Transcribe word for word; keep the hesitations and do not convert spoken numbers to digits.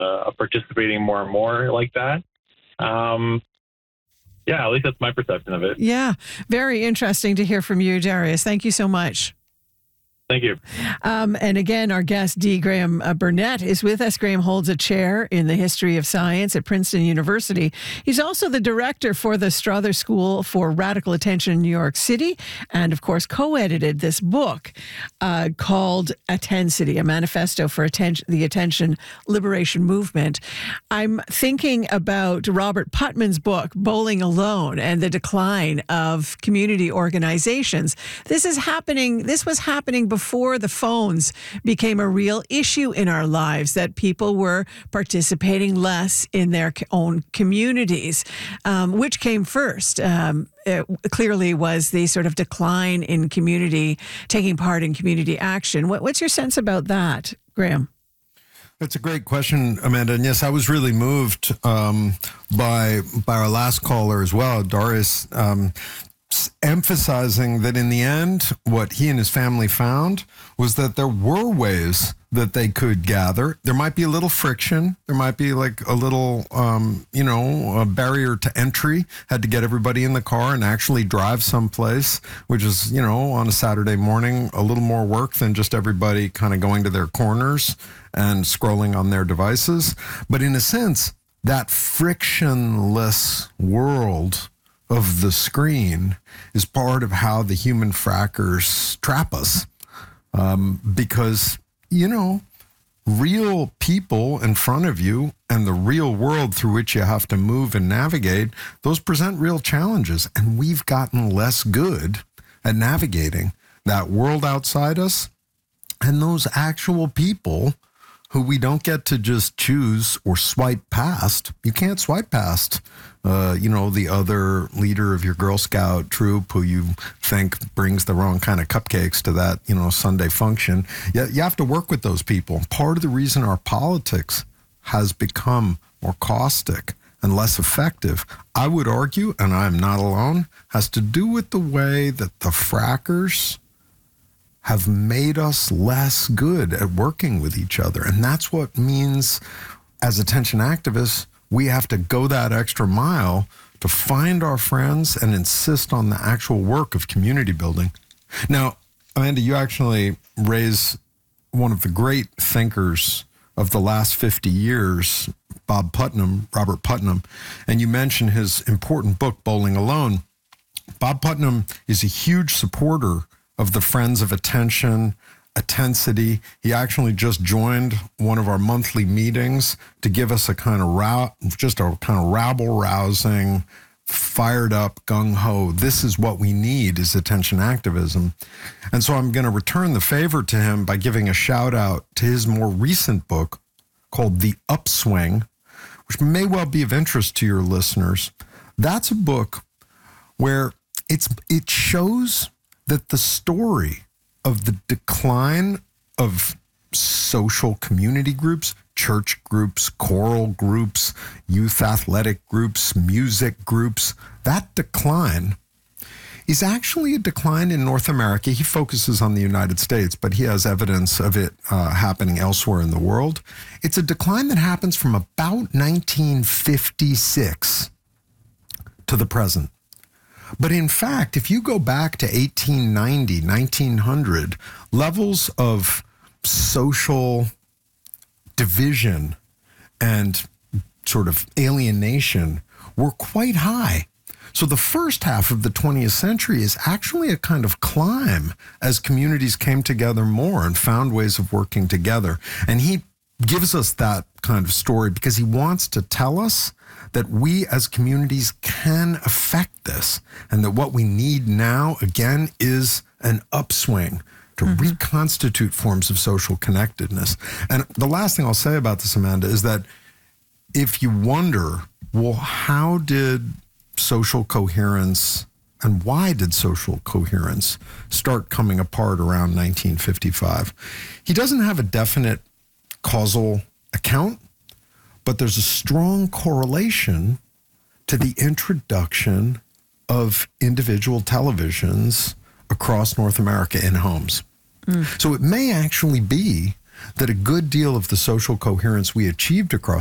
uh, participating more and more like that. Um, yeah, at least that's my perception of it. Yeah, very interesting to hear from you, Darius. Thank you so much. Thank you. Um, and again, our guest, D. Graham uh, Burnett, is with us. Graham holds a chair in the history of science at Princeton University. He's also the director for the Strother School for Radical Attention in New York City, and of course, co-edited this book uh, called Attensity, a manifesto for attention, the Attention Liberation Movement. I'm thinking about Robert Putnam's book, Bowling Alone, and the decline of community organizations. This is happening, this was happening before before the phones became a real issue in our lives, that people were participating less in their own communities. Um, which came first? Um, it clearly was the sort of decline in community, taking part in community action. What, what's your sense about that, Graham? That's a great question, Amanda. And yes, I was really moved um, by by our last caller as well, Darius, um, emphasizing that in the end, what he and his family found was that there were ways that they could gather. There might be a little friction. There might be like a little, um, you know, a barrier to entry. Had to get everybody in the car and actually drive someplace, which is, you know, on a Saturday morning, a little more work than just everybody kind of going to their corners and scrolling on their devices. But in a sense, that frictionless world of the screen is part of how the human frackers trap us. Um, because, you know, real people in front of you and the real world through which you have to move and navigate, those present real challenges. And we've gotten less good at navigating that world outside us and those actual people who we don't get to just choose or swipe past. You can't swipe past, uh, you know, the other leader of your Girl Scout troop who you think brings the wrong kind of cupcakes to that, you know, Sunday function. You, you have to work with those people. Part of the reason our politics has become more caustic and less effective, I would argue, and I'm not alone, has to do with the way that the frackers have made us less good at working with each other. And that's what means, as attention activists, we have to go that extra mile to find our friends and insist on the actual work of community building. Now, Amanda, you actually raise one of the great thinkers of the last fifty years, Bob Putnam, Robert Putnam, and you mentioned his important book, Bowling Alone. Bob Putnam is a huge supporter of the Friends of Attention, Attensity. He actually just joined one of our monthly meetings to give us a kind of row, just a kind of rabble-rousing, fired up, gung-ho. This is what we need, is attention activism. And so I'm going to return the favor to him by giving a shout out to his more recent book called The Upswing, which may well be of interest to your listeners. That's a book where it's it shows that the story of the decline of social community groups, church groups, choral groups, youth athletic groups, music groups, that decline is actually a decline in North America. He focuses on the United States, but he has evidence of it uh, happening elsewhere in the world. It's a decline that happens from about nineteen fifty-six to the present. But in fact, if you go back to eighteen ninety, nineteen hundred, levels of social division and sort of alienation were quite high. So the first half of the twentieth century is actually a kind of climb as communities came together more and found ways of working together. And he gives us that kind of story because he wants to tell us that we as communities can affect this, and that what we need now, again, is an upswing to mm-hmm. reconstitute forms of social connectedness. And the last thing I'll say about this, Amanda, is that if you wonder, well, how did social coherence and why did social coherence start coming apart around nineteen fifty-five? He doesn't have a definite causal account, but there's a strong correlation to the introduction of individual televisions across North America in homes. Mm. So it may actually be that a good deal of the social coherence we achieved across